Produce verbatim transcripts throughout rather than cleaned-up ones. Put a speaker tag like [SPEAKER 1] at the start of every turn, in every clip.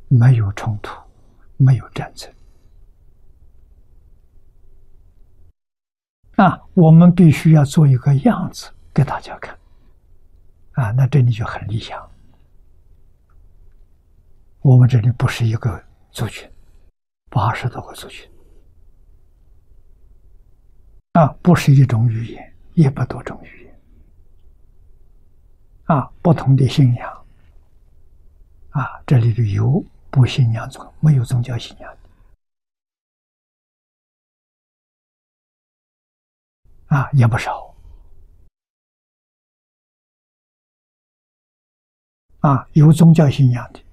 [SPEAKER 1] 没有冲突，没有战争。啊，我们必须要做一个样子给大家看。啊，那这里就很理想。我们这里不是一个族群，八十多个族群。啊，不是一种语言，一百多种语言。啊，不同的信仰。啊，这里头有不信仰宗，没有宗教信仰的。啊，也不少。啊，有宗教信仰的，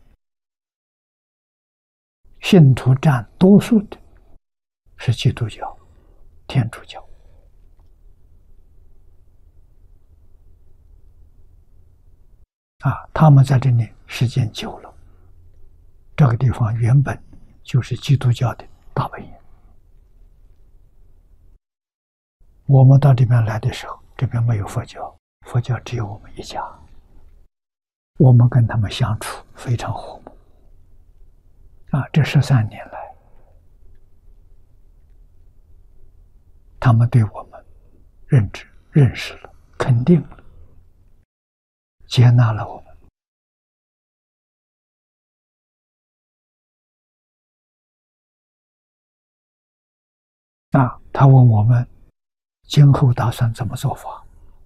[SPEAKER 1] 信徒占多数的是基督教、天主教。啊，他们在这里时间久了，这个地方原本就是基督教的大本营。我们到这边来的时候，这边没有佛教，佛教只有我们一家。我们跟他们相处非常和睦。啊，这十三年来，他们对我们认知、认识了，肯定了，接纳了我们。啊，他问我们今后打算怎么做法？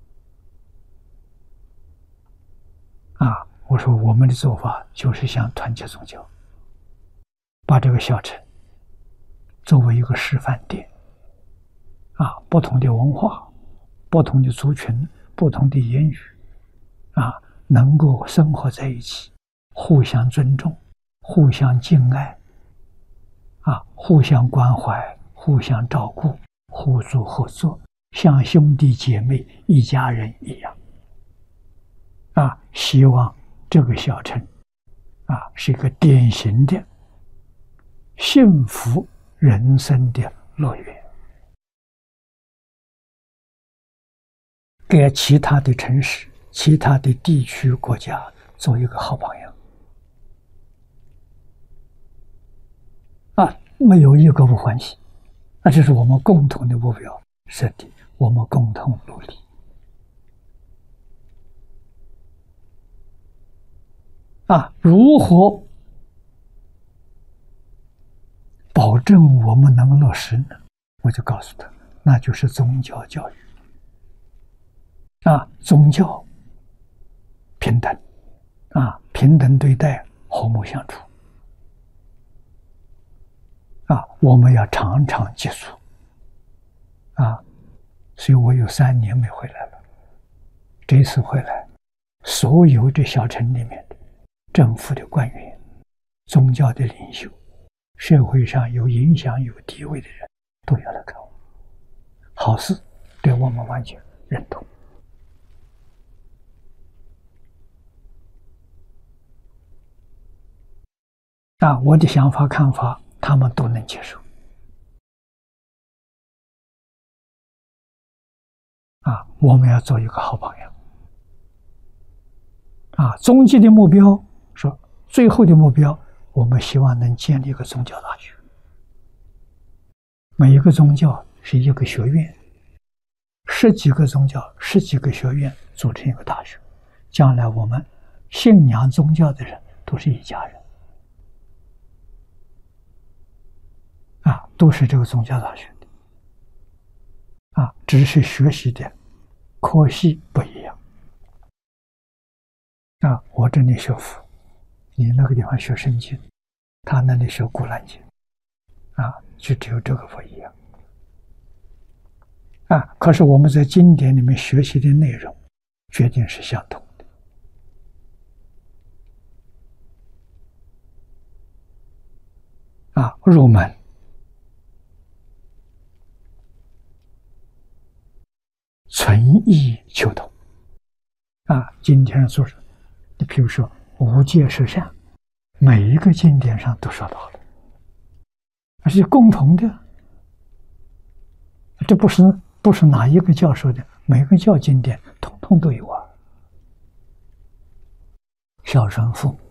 [SPEAKER 1] 啊，我说我们的做法就是想团结宗教，把这个小城作为一个示范点。啊，不同的文化、不同的族群、不同的言语，啊，能够生活在一起，互相尊重，互相敬爱，啊，互相关怀，互相照顾，互助合作，像兄弟姐妹一家人一样。啊，希望这个小城啊是一个典型的幸福人生的乐园，给其他的城市、其他的地区国家做一个好榜样。啊，没有一个不欢喜，那这是我们共同的目标设定，我们共同努力。啊，如何保证我们能落实呢？我就告诉他，那就是宗教教育。啊，宗教平等，啊，平等对待，和睦相处。啊，我们要常常接触。啊，所以我有三年没回来了。这次回来，所有这小城里面的政府的官员、宗教的领袖、社会上有影响、有地位的人都要来看我。好事，对我们完全认同。啊，我的想法、看法，他们都能接受。啊，我们要做一个好榜样。啊，终极的目标，说最后的目标，我们希望能建立一个宗教大学。每一个宗教是一个学院，十几个宗教、十几个学院组成一个大学，将来我们信仰宗教的人都是一家人。啊，都是这个宗教大学的。啊，只是学习的科系不一样。啊，我这里学佛，你那个地方学圣经，他那里学古兰经。啊，就只有这个不一样。啊，可是我们在经典里面学习的内容，决定是相同的。啊，入门存意求同。啊，今天说是，你比如说无戒十善，每一个经典上都说到了，而是共同的，这不是不是哪一个教说的，每个教经典统统都有啊。孝顺父母，